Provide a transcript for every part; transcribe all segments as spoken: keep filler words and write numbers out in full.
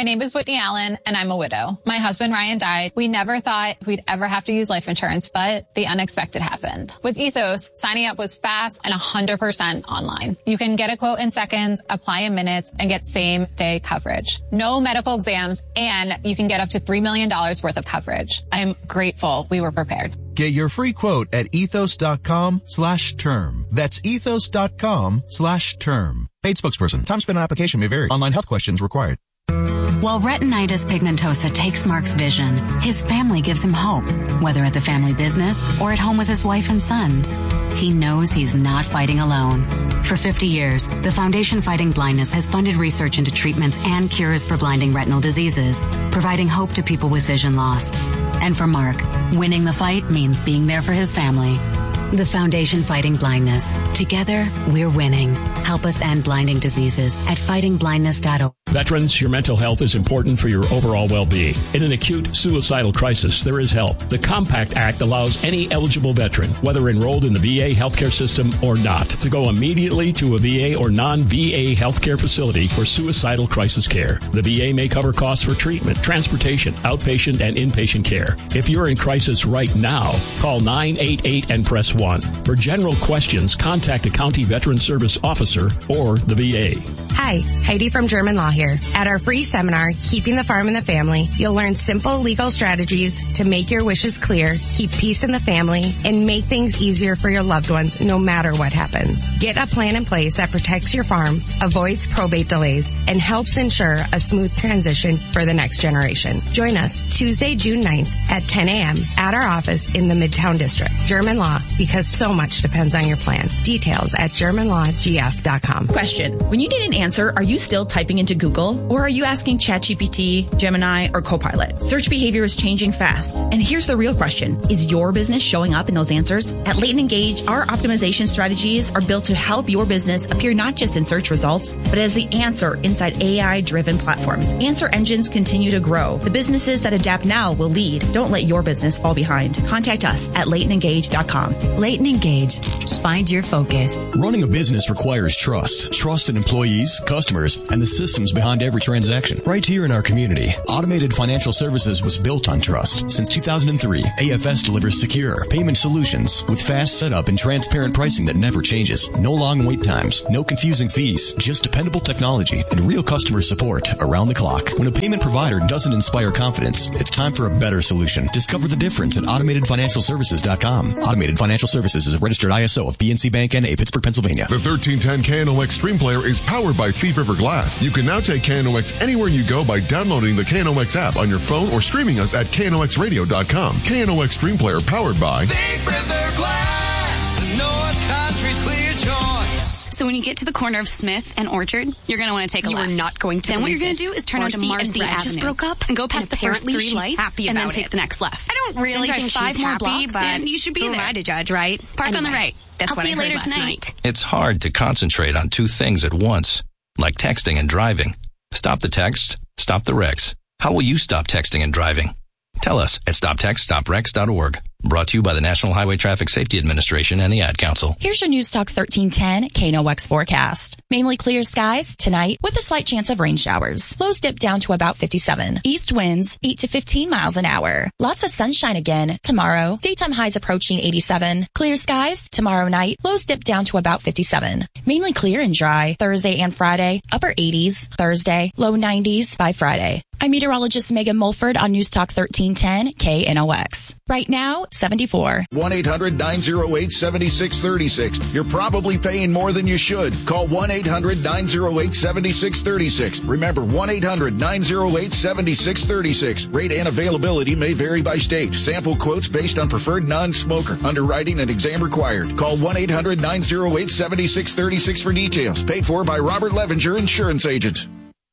My name is Whitney Allen, and I'm a widow. My husband, Ryan, died. We never thought we'd ever have to use life insurance, but the unexpected happened. With Ethos, signing up was fast and one hundred percent online. You can get a quote in seconds, apply in minutes, and get same-day coverage. No medical exams, and you can get up to three million dollars worth of coverage. I'm grateful we were prepared. Get your free quote at ethos.com slash term. That's ethos.com slash term. Paid spokesperson. Time spent on application may vary. Online health questions required. While retinitis pigmentosa takes Mark's vision, his family gives him hope, whether at the family business or at home with his wife and sons. He knows he's not fighting alone. For fifty years, the Foundation Fighting Blindness has funded research into treatments and cures for blinding retinal diseases, providing hope to people with vision loss. And for Mark, winning the fight means being there for his family. The Foundation Fighting Blindness. Together, we're winning. Help us end blinding diseases at fighting blindness dot org. Veterans, your mental health is important for your overall well-being. In an acute suicidal crisis, there is help. The Compact Act allows any eligible veteran, whether enrolled in the V A healthcare system or not, to go immediately to a V A or non-V A healthcare facility for suicidal crisis care. The V A may cover costs for treatment, transportation, outpatient, and inpatient care. If you're in crisis right now, call nine eight eight and press one. For general questions, contact a county veteran service officer or the V A. Hi, Heidi from German Law here. At our free seminar, Keeping the Farm in the Family, you'll learn simple legal strategies to make your wishes clear, keep peace in the family, and make things easier for your loved ones no matter what happens. Get a plan in place that protects your farm, avoids probate delays, and helps ensure a smooth transition for the next generation. Join us Tuesday, June ninth at ten a.m. at our office in the Midtown District. German Law, because so much depends on your plan. Details at german law g f dot com. Question. When you need an answer, are you still typing into Google? Or are you asking ChatGPT, Gemini, or Copilot? Search behavior is changing fast. And here's the real question. Is your business showing up in those answers? At Leighton Engage, our optimization strategies are built to help your business appear not just in search results, but as the answer inside A I-driven platforms. Answer engines continue to grow. The businesses that adapt now will lead. Don't let your business fall behind. Contact us at leighton engage dot com. Leighton Engage. Find your focus. Running a business requires trust. Trust in employees, customers, and the systems behind every transaction. Right here in our community, Automated Financial Services was built on trust. Since two thousand three, A F S delivers secure payment solutions with fast setup and transparent pricing that never changes. No long wait times, no confusing fees, just dependable technology and real customer support around the clock. When a payment provider doesn't inspire confidence, it's time for a better solution. Discover the difference at automated financial services dot com. Automated Financial Services is a registered I S O of P N C Bank N A, Pittsburgh, Pennsylvania. The thirteen ten K N O X Stream Player is powered by Thief River Glass. You can now take K N O X anywhere you go by downloading the K N O X app on your phone or streaming us at K N O X radio dot com. K N O X Stream Player powered by Thief River Glass, North Country's clear choice. So when you get to the corner of Smith and Orchard, you're going to want to take a you left. You are not going to Then what you're going to this. do is turn Marcy onto Marcy and Brad Avenue just broke up and go past the first three lights happy and then about take it. the next left. I don't really then think drive five she's more happy, blocks but and you should be who there. am I to judge, right? Park anyway, on the right. That's I'll what see I you later last tonight. Night. It's hard to concentrate on two things at once, like texting and driving. Stop the text, stop the wrecks. How will you stop texting and driving? Tell us at stop text stop wrecks dot org. Brought to you by the National Highway Traffic Safety Administration and the Ad Council. Here's your News Talk thirteen ten K N O X forecast. Mainly clear skies tonight with a slight chance of rain showers. Lows dip down to about fifty-seven. East winds eight to fifteen miles an hour. Lots of sunshine again tomorrow. Daytime highs approaching eighty-seven. Clear skies tomorrow night. Lows dip down to about fifty-seven. Mainly clear and dry Thursday and Friday. Upper eighties Thursday. Low nineties by Friday. I'm meteorologist Megan Mulford on News Talk thirteen ten K N O X. Right now, seventy-four. one eight hundred nine oh eight seven six three six. You're probably paying more than you should. Call one eight hundred nine oh eight seven six three six. Remember, one eight hundred nine oh eight seven six three six. Rate and availability may vary by state. Sample quotes based on preferred non-smoker. Underwriting and exam required. Call one eight hundred nine oh eight seven six three six for details. Paid for by Robert Levenger, Insurance Agent.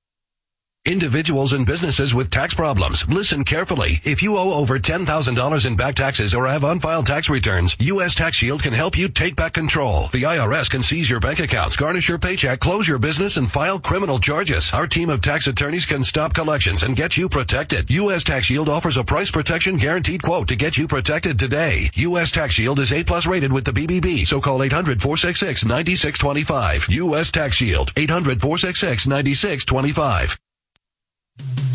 Individuals and businesses with tax problems, listen carefully. If you owe over ten thousand dollars in back taxes or have unfiled tax returns, U S Tax Shield can help you take back control. The I R S can seize your bank accounts, garnish your paycheck, close your business, and file criminal charges. Our team of tax attorneys can stop collections and get you protected. U S Tax Shield offers a price protection guaranteed quote to get you protected today. U S Tax Shield is A plus rated with the B B B, so call eight hundred four six six nine six two five. U S Tax Shield, eight hundred four six six nine six two five.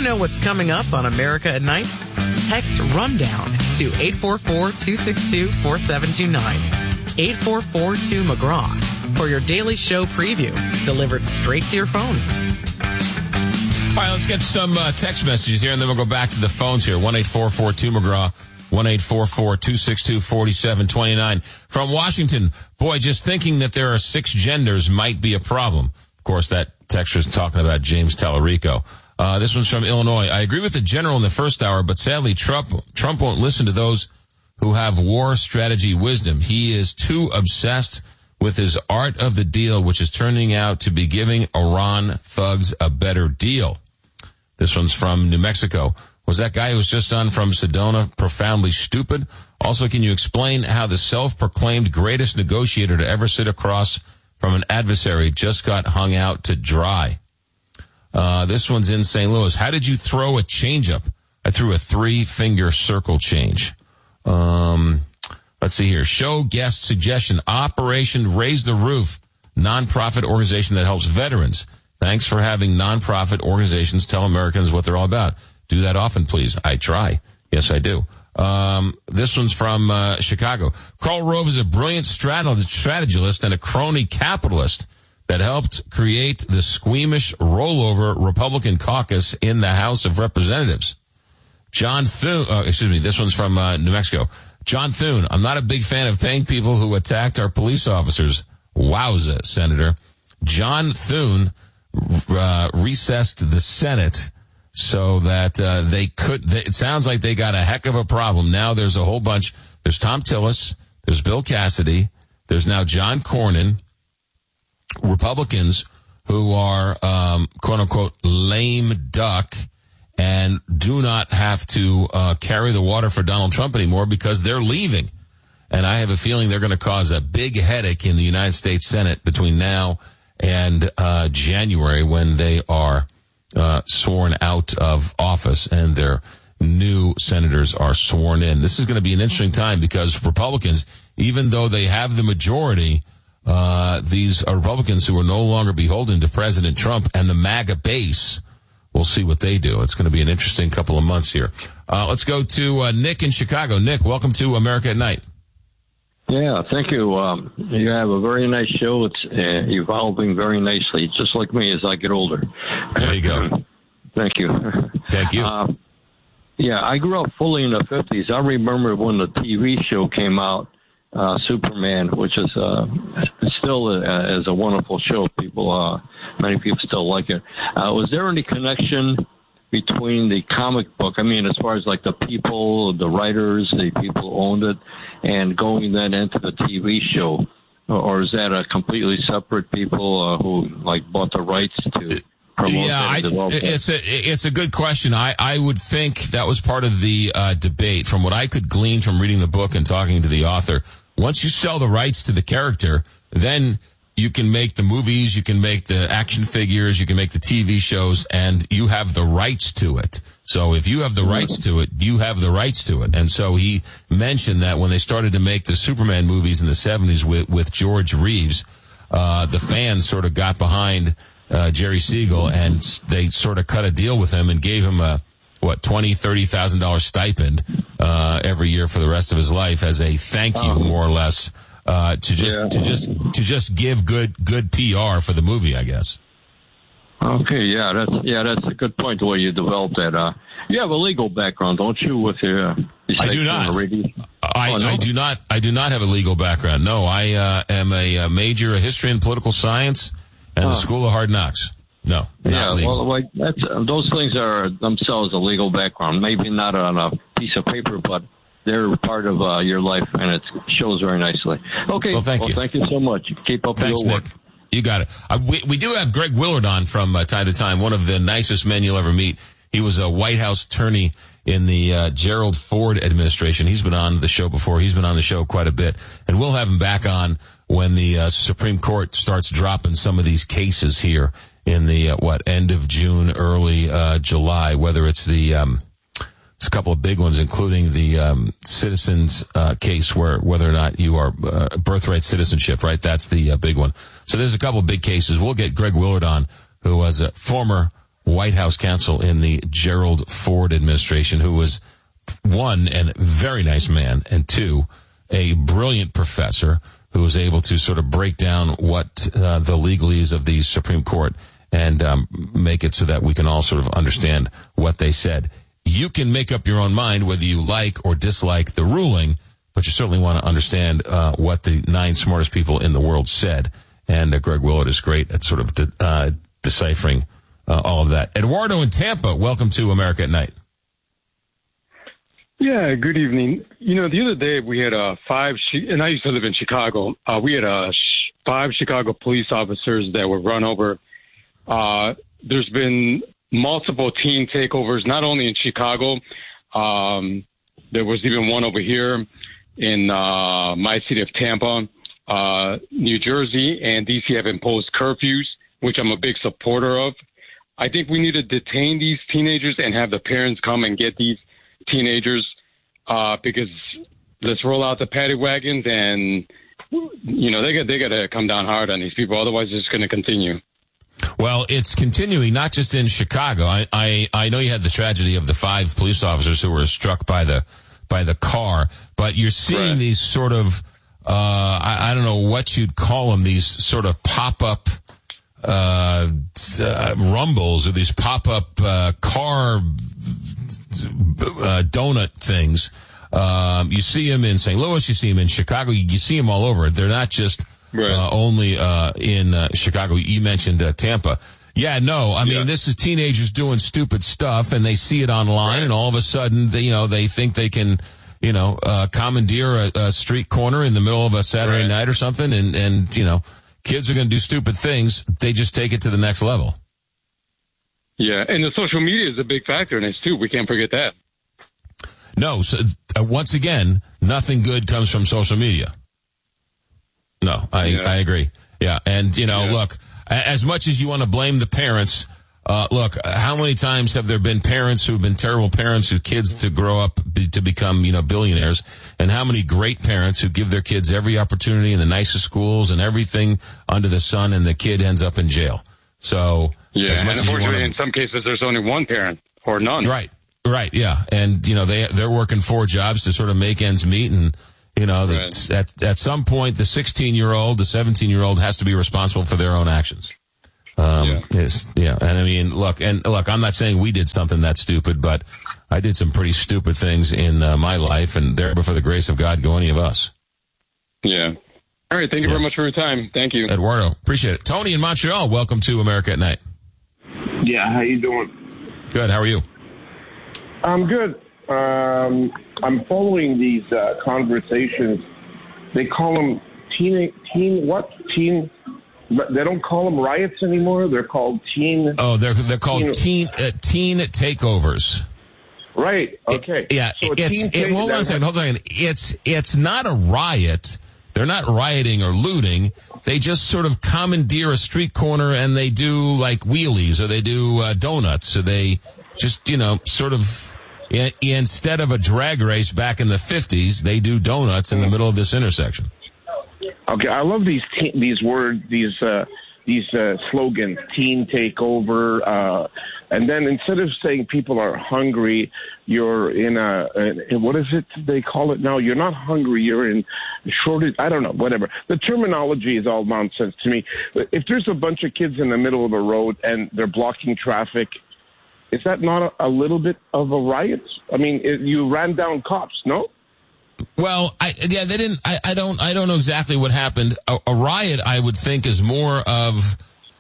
know what's coming up on America at Night? Text RUNDOWN to eight four four, two six two, four seven two nine. eight four four two McGraw for your daily show preview delivered straight to your phone. All right, let's get some uh, text messages here, and then we'll go back to the phones here. one eight four four two McGraw, one eight four four, two six two, four seven two nine. From Washington, boy, just thinking that there are six genders might be a problem. Of course, that texter's talking about James Tallarico. Uh, this one's from Illinois. I agree with the general in the first hour, but sadly, Trump, Trump won't listen to those who have war strategy wisdom. He is too obsessed with his art of the deal, which is turning out to be giving Iran thugs a better deal. This one's from New Mexico. Was that guy who was just on from Sedona profoundly stupid? Also, can you explain how the self-proclaimed greatest negotiator to ever sit across from an adversary just got hung out to dry? Uh, this one's in Saint Louis. How did you throw a changeup? I threw a three-finger circle change. Um, let's see here. Show guest suggestion. Operation Raise the Roof, nonprofit organization that helps veterans. Thanks for having nonprofit organizations tell Americans what they're all about. Do that often, please. I try. Yes, I do. Um, this one's from uh, Chicago. Karl Rove is a brilliant strategist and a crony capitalist that helped create the squeamish rollover Republican caucus in the House of Representatives. John Thune, uh, excuse me, this one's from uh, New Mexico. John Thune, I'm not a big fan of paying people who attacked our police officers. Wowza, Senator. John Thune uh, recessed the Senate so that uh, they could, they, it sounds like they got a heck of a problem. Now there's a whole bunch. There's Tom Tillis, there's Bill Cassidy, there's now John Cornyn, Republicans who are, um, quote unquote, lame duck and do not have to uh, carry the water for Donald Trump anymore because they're leaving. And I have a feeling they're going to cause a big headache in the United States Senate between now and uh, January when they are uh, sworn out of office and their new senators are sworn in. This is going to be an interesting time because Republicans, even though they have the majority, uh, these are Republicans who are no longer beholden to President Trump and the MAGA base. We'll see what they do. It's going to be an interesting couple of months here. Uh, let's go to uh, Nick in Chicago. Nick, welcome to America at Night. Yeah, thank you. Um, you have a very nice show. It's uh, evolving very nicely, just like me as I get older. There you go. Thank you. Thank you. Uh, yeah, I grew up fully in the fifties. I remember when the T V show came out, uh, Superman, which is uh, still a, is a wonderful show. People, uh, many people still like it. Uh, was there any connection between the comic book, I mean, as far as like the people, the writers, the people who owned it, and going then into the T V show? Or is that a completely separate people uh, who like bought the rights to promote yeah, I, it's a it's a good question. I, I would think that was part of the uh, debate. From what I could glean from reading the book and talking to the author, once you sell the rights to the character, then you can make the movies, you can make the action figures, you can make the T V shows, and you have the rights to it. So if you have the rights to it, you have the rights to it. And so he mentioned that when they started to make the Superman movies in the seventies with, with George Reeves, uh, the fans sort of got behind uh, Jerry Siegel, and they sort of cut a deal with him and gave him a, what, twenty thousand dollars, thirty thousand dollars stipend uh, every year for the rest of his life as a thank you, more or less. Uh, to just, yeah. to just, to just give good, good P R for the movie, I guess. Okay, yeah, that's, yeah, that's a good point the way you developed that. Uh, you have a legal background, don't you, with your, uh, I do not. I, oh, no? I do not, I do not have a legal background. No, I, uh, am a, a major of history and political science and huh. the School of Hard Knocks. No, not yeah, legal. well, like, that's, uh, those things are themselves a legal background. Maybe not on a piece of paper, but they're part of uh, your life, and it shows very nicely. Okay. Well, thank well, you. Thank you so much. Keep up Thanks, your Nick. work. You got it. Uh, we, we do have Greg Willard on from uh, time to time, one of the nicest men you'll ever meet. He was a White House attorney in the uh, Gerald Ford administration. He's been on the show before. He's been on the show quite a bit. And we'll have him back on when the uh, Supreme Court starts dropping some of these cases here in the, uh, what, end of June, early uh, July, whether it's the... Um, It's a couple of big ones, including the um, citizens uh, case, where whether or not you are uh, birthright citizenship, right? That's the uh, big one. So there's a couple of big cases. We'll get Greg Willard on, who was a former White House counsel in the Gerald Ford administration, who was, one, a very nice man, and two, a brilliant professor who was able to sort of break down what uh, the legalese of the Supreme Court and um, make it so that we can all sort of understand what they said. You can make up your own mind whether you like or dislike the ruling, but you certainly want to understand uh, what the nine smartest people in the world said. And uh, Greg Willett is great at sort of de- uh, deciphering uh, all of that. Eduardo in Tampa, welcome to America at Night. Yeah, good evening. You know, the other day we had uh, five, and I used to live in Chicago. Uh, we had uh, five Chicago police officers that were run over. Uh, there's been multiple teen takeovers, not only in Chicago. Um, there was even one over here in uh, my city of Tampa. Uh, New Jersey and D C have imposed curfews, which I'm a big supporter of. I think we need to detain these teenagers and have the parents come and get these teenagers, uh, because let's roll out the paddy wagons and, you know, they got, they got to come down hard on these people. Otherwise, it's going to continue. Well, it's continuing not just in Chicago. I, I, I know you had the tragedy of the five police officers who were struck by the, by the car, but you're seeing right. these sort of, uh, I, I don't know what you'd call them, these sort of pop-up, uh, uh rumbles or these pop-up, uh, car, Uh, donut things. Um, you see them in Saint Louis. You see them in Chicago. You, you see them all over. They're not just right. uh, only uh, in uh, Chicago. You mentioned uh, Tampa. Yeah, no. I mean, yeah. this is teenagers doing stupid stuff, and they see it online, right. and all of a sudden, they, you know, they think they can, you know, uh, commandeer a, a street corner in the middle of a Saturday right. night or something, and and you know, kids are going to do stupid things. They just take it to the next level. Yeah, and the social media is a big factor in this, too. We can't forget that. No, so, uh, once again, nothing good comes from social media. No, I, yeah. I agree. Yeah, and, you know, yeah. look, as much as you want to blame the parents, uh, look, how many times have there been parents who've been terrible parents whose kids to grow up be, to become, you know, billionaires, and how many great parents who give their kids every opportunity in the nicest schools and everything under the sun, and the kid ends up in jail. So... Yeah, and unfortunately, in some cases, there's only one parent or none. Right, right, yeah. And, you know, they, they're working four jobs to sort of make ends meet. And, you know, the, right. at, at some point, the sixteen-year-old, the seventeen-year-old has to be responsible for their own actions. Um, yeah. It's, yeah, and I mean, look, and look, I'm not saying we did something that stupid, but I did some pretty stupid things in uh, my life, and there, but for the grace of God, go any of us. Yeah. All right, thank you yeah. very much for your time. Thank you. Eduardo, appreciate it. Tony in Montreal, welcome to America at Night. Yeah, how you doing? Good. How are you? I'm good. Um, I'm following these uh, conversations. They call them teen, teen, what? Teen, but they don't call them riots anymore. They're called teen. Oh, they're they're called teen teen, uh, teen takeovers. Right. Okay. It, yeah. So it's it, hold on a second. Hold on a second. It's it's not a riot. They're not rioting or looting. They just sort of commandeer a street corner and they do like wheelies, or they do uh, donuts, or they just, you know, sort of, I- instead of a drag race back in the fifties, they do donuts in the middle of this intersection. Okay, I love these te- these words, these uh, these uh, slogans, teen takeover, uh, and then instead of saying people are hungry, you're in a, a, what is it they call it now? You're not hungry, you're in shortage. I don't know, whatever. The terminology is all nonsense to me. If there's a bunch of kids in the middle of a road and they're blocking traffic, is that not a, a little bit of a riot? I mean, it, you ran down cops, no? Well, I, yeah, they didn't, I, I don't, I don't know exactly what happened. A, a riot, I would think, is more of,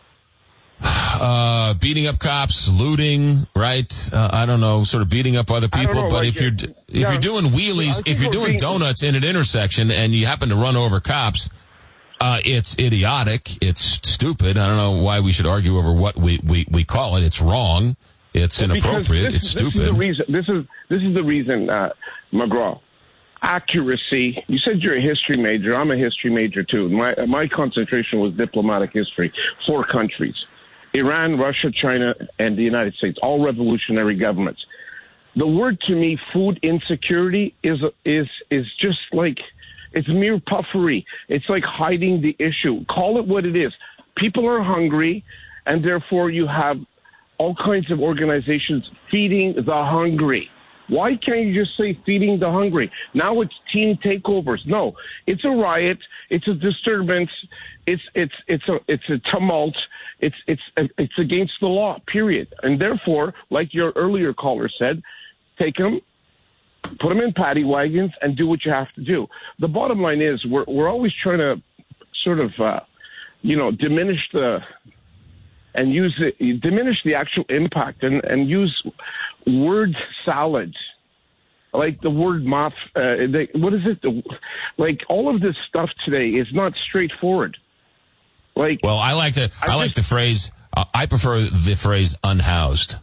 uh, beating up cops, looting, right? Uh, I don't know, sort of beating up other people. Know, but like if you're, if yeah, you're doing wheelies, if you're doing being, donuts in an intersection and you happen to run over cops, uh, it's idiotic. It's stupid. I don't know why we should argue over what we, we, we call it. It's wrong. It's well, inappropriate. This, it's stupid. This is the reason, this is, this is the reason, uh, McGraw. Accuracy. You said you're a history major. I'm a history major too. My my concentration was diplomatic history. Four countries: Iran, Russia, China, and the United States. All revolutionary governments. The word to me, food insecurity, is is is just like, it's mere puffery. It's like hiding the issue. Call it what it is. People are hungry, and therefore you have all kinds of organizations feeding the hungry. Why can't you just say feeding the hungry? Now it's teen takeovers. No, it's a riot. It's a disturbance. It's it's it's a it's a tumult. It's it's it's against the law. Period. And therefore, like your earlier caller said, take them, put them in paddy wagons, and do what you have to do. The bottom line is we're we're always trying to sort of uh, you know diminish the and use it, diminish the actual impact and and use word salads, like the word moth. Uh, they, what is it? The, like all of this stuff today is not straightforward. Like, well, I like the I, I like just, the phrase. Uh, I prefer the phrase unhoused,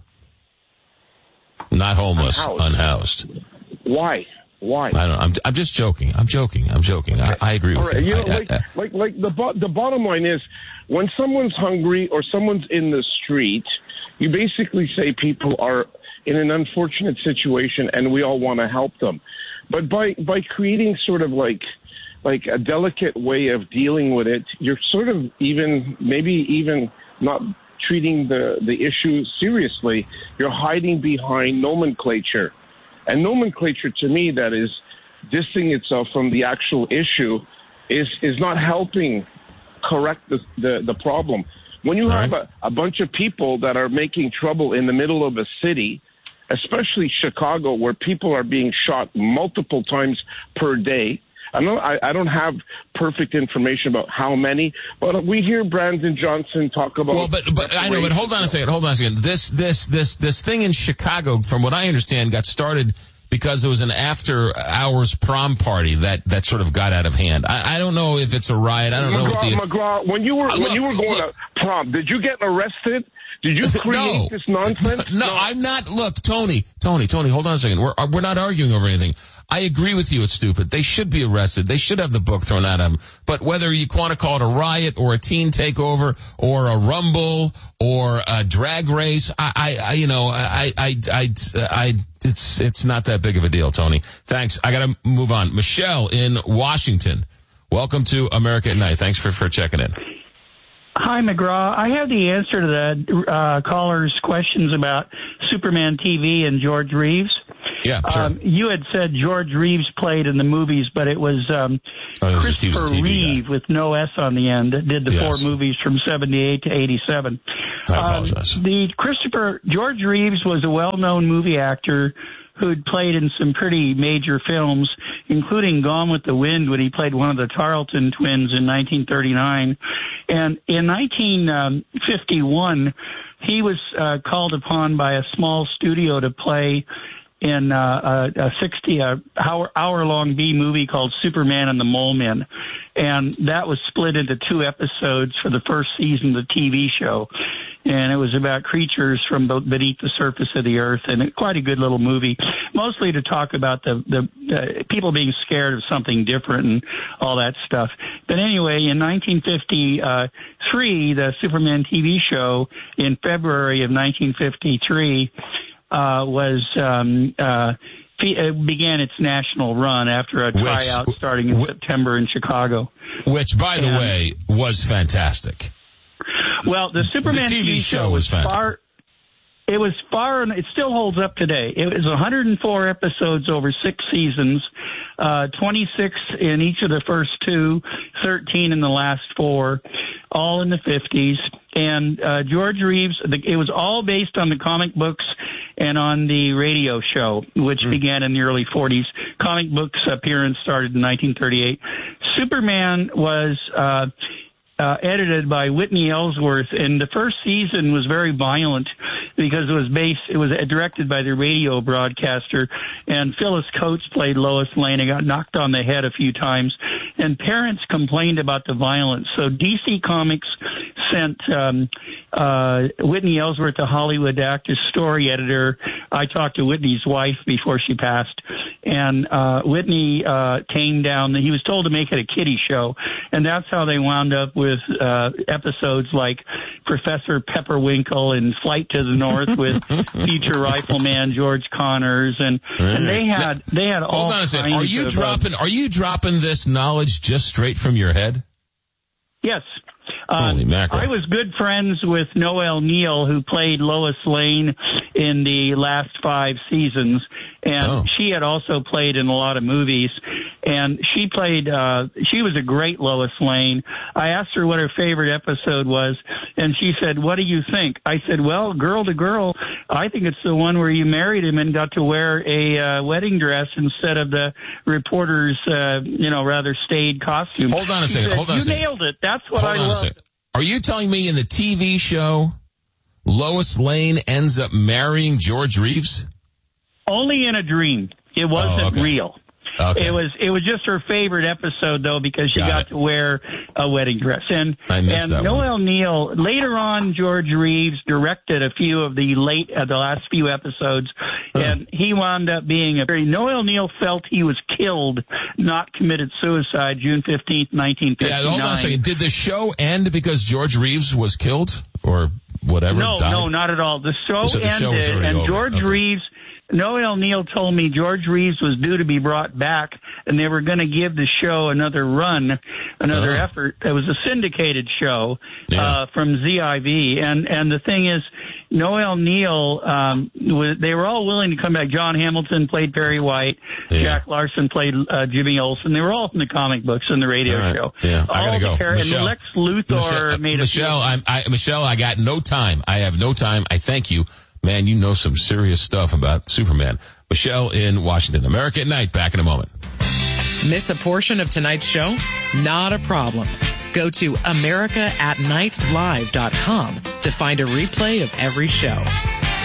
not homeless. Unhoused. unhoused. Why? Why? I don't know. I'm I'm just joking. I'm joking. I'm joking. I, I agree with right. you. You know, I, like, I, I, like like the bo- the bottom line is when someone's hungry or someone's in the street, you basically say people are in an unfortunate situation and we all want to help them. But by, by creating sort of like, like a delicate way of dealing with it, you're sort of even, maybe even not treating the, the issue seriously. You're hiding behind nomenclature. And nomenclature to me that is distancing itself from the actual issue is, is not helping correct the, the, the problem. When you all have right. a, a bunch of people that are making trouble in the middle of a city, especially Chicago, where people are being shot multiple times per day. I know I, I don't have perfect information about how many, but we hear Brandon Johnson talk about. Well, but but I know. But hold on a second. Hold on a second. This this this this thing in Chicago, from what I understand, got started because there was an after-hours prom party that, that sort of got out of hand. I, I don't know if it's a riot. I don't McGraw, know what the McGraw, when you were uh, when look, you were going look, to prom, did you get arrested? Did you create no. this nonsense? No, no, I'm not. Look, Tony, Tony, Tony, hold on a second. We're we're not arguing over anything. I agree with you. It's stupid. They should be arrested. They should have the book thrown at them. But whether you want to call it a riot or a teen takeover or a rumble or a drag race, I, I, I you know, I, I, I, I, it's it's not that big of a deal, Tony. Thanks. I got to move on. Michelle in Washington. Welcome to America at Night. Thanks for for checking in. Hi, McGraw. I have the answer to the uh, caller's questions about Superman T V and George Reeves. Yeah, sure. Um, you had said George Reeves played in the movies, but it was, um, oh, it was Christopher Reeve with no S on the end that did the yes. four movies from seventy-eight to eighty-seven. I apologize. Um, the Christopher George Reeves was a well-known movie actor who'd played in some pretty major films, including Gone with the Wind, when he played one of the Tarleton twins in nineteen thirty-nine. And in nineteen fifty-one, he was uh, called upon by a small studio to play in uh, a, a sixty uh, hour, hour long B movie called Superman and the Mole Men. And that was split into two episodes for the first season of the T V show. And it was about creatures from beneath the surface of the earth, and it, quite a good little movie, mostly to talk about the, the uh, people being scared of something different and all that stuff. But anyway, in nineteen fifty-three, the Superman T V show in February of nineteen fifty-three uh, was um, uh, it began its national run after a tryout which, starting in wh- September in Chicago. Which, by the and, way, was fantastic. Well, the Superman the T V, T V show was far. It was far, and it still holds up today. It was one hundred four episodes over six seasons, uh, twenty-six in each of the first two, thirteen in the last four, all in the fifties. And uh, George Reeves, the, it was all based on the comic books and on the radio show, which mm. began in the early forties. Comic books appearance started in nineteen thirty-eight. Superman was uh, uh, edited by Whitney Ellsworth, and the first season was very violent because it was based, it was directed by the radio broadcaster, and Phyllis Coates played Lois Lane and got knocked on the head a few times, and parents complained about the violence. So D C Comics sent um, uh, Whitney Ellsworth, the Hollywood actor, story editor. I talked to Whitney's wife before she passed, and uh, Whitney uh, came down. He was told to make it a kiddie show, and that's how they wound up with uh, episodes like Professor Pepperwinkle and Flight to the North with future rifleman George Connors, and, and they had they had all. Hold on a second. Are you of, dropping? Are you dropping this knowledge just straight from your head? Yes. Um, Holy mackerel. I was good friends with Noelle Neal, who played Lois Lane in the last five seasons, and Oh. she had also played in a lot of movies. And she played, uh, she was a great Lois Lane. I asked her what her favorite episode was, and she said, "What do you think?" I said, "Well, girl to girl, I think it's the one where you married him and got to wear a uh, wedding dress instead of the reporter's, uh, you know, rather staid costume." Hold on a She second. said, Hold on a you second. nailed it. That's what Hold I on a love. second. Are you telling me in the T V show, Lois Lane ends up marrying George Reeves? Only in a dream. It wasn't Oh, okay. real. Okay. It was it was just her favorite episode though, because she Got got it. to wear a wedding dress. And I missed and that one. Noelle Neal later on, George Reeves directed a few of the late uh, the last few episodes, and he wound up being a very Noelle Neal felt he was killed, not committed suicide, June fifteenth, nineteen fifty nine. Yeah, hold on a second. Did the show end because George Reeves was killed or whatever? No, died? no, not at all. The show So the ended, show was already and over. George Okay. Reeves, Noelle Neal told me George Reeves was due to be brought back, and they were going to give the show another run, another Uh-huh. effort. It was a syndicated show Yeah. uh, from Z I V, and and the thing is, Noelle Neal, um, was, they were all willing to come back. John Hamilton played Perry White. Yeah. Jack Larson played uh, Jimmy Olsen. They were all from the comic books and the radio All right. show. Yeah, I all gotta the go. char- Michelle, and Lex Luthor Michelle, made a Michelle, few- I'm, I, Michelle, I got no time. I have no time. I thank you. Man, you know some serious stuff about Superman. Michelle in Washington. America at Night, back in a moment. Miss a portion of tonight's show? Not a problem. Go to america at night live dot com to find a replay of every show.